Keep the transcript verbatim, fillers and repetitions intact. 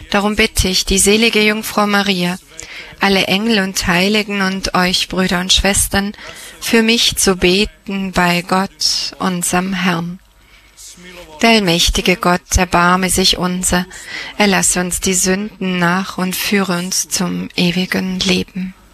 Darum bitte ich die selige Jungfrau Maria, alle Engel und Heiligen und euch, Brüder und Schwestern, für mich zu beten bei Gott, unserem Herrn. Der allmächtige Gott, erbarme sich unser, erlasse uns die Sünden nach und führe uns zum ewigen Leben.